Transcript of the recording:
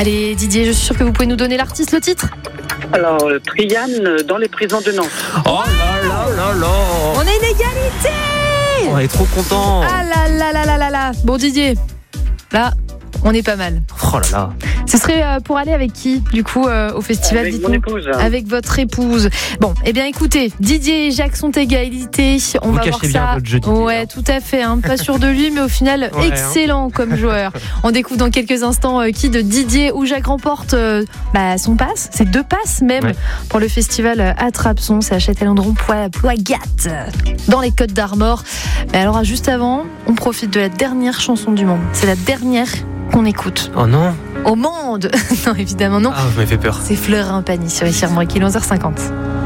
Allez Didier, je suis sûre que vous pouvez nous donner l'artiste, le titre. Alors, Triane dans les prisons de Nantes. Oh là là là là. On a une égalité. On est trop contents. Ah là là là là là là. Bon Didier, là, on est pas mal. Oh là là. Ce serait pour aller avec qui, du coup, au festival? Avec dites-nous. mon épouse. Avec votre épouse. Bon, eh bien écoutez, Didier et Jacques sont égalité. On Vous va cachez voir bien ça. votre jeu, Didier, Ouais, tout à fait. Pas sûr de lui, mais au final, Ouais, excellent comme joueur. On découvre dans quelques instants qui de Didier ou Jacques remporte son pass. C'est 2 passes même pour le festival Attrape-Son. C'est à Châtellendron, Ploigat, dans les Côtes d'Armor. Mais alors, juste avant, on profite de la dernière chanson du monde. C'est la dernière qu'on écoute. Oh non. Au monde. Non, évidemment non. Ah, vous m'avez fait peur. C'est Fleur Impagnie sur Echir Morik, 11h50.